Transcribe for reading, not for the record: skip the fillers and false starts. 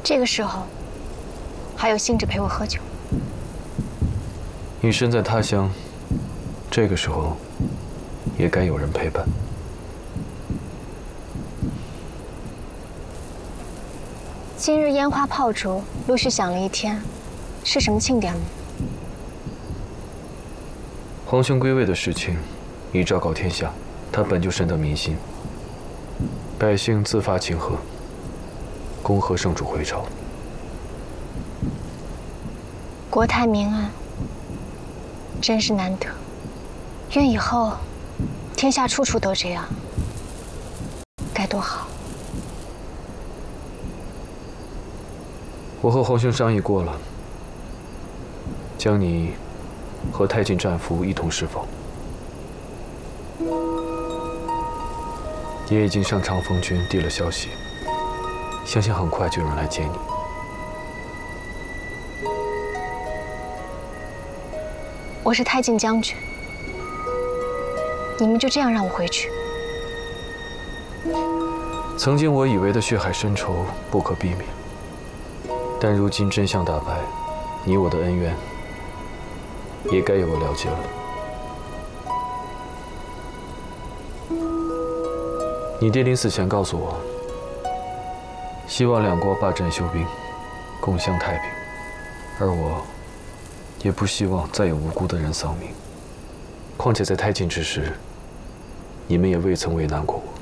这个时候，还有兴致陪我喝酒？ 你身在他乡，这个时候，也该有人陪伴。 今日烟花炮竹陆续响了一天，是什么庆典吗？ 皇兄归位的事情，已昭告天下，他本就深得民心，百姓自发请贺，恭贺圣主回朝。 国泰民安，真是难得。愿以后天下处处都这样，该多好。 我和皇兄商议过了，将你和太监战俘一同释放，也已经向长风军递了消息，相信很快就有人来接你。 我是太进将军，你们就这样让我回去？ 曾经我以为的血海深仇不可避免，但如今真相大白，你我的恩怨也该有个了结了。你爹临死前告诉我，希望两国罢战休兵，共享太平，而我也不希望再有无辜的人丧命。况且在太近之时，你们也未曾为难过我。